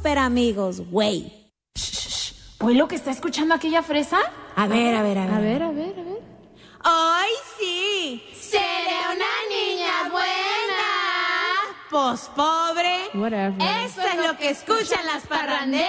súper amigos, güey. ¿Oye lo que está escuchando aquella fresa? A ver. A ver. ¡Ay, sí! Seré una niña buena. Pues pobre. Whatever. Esto es lo que escuchan las parranderas.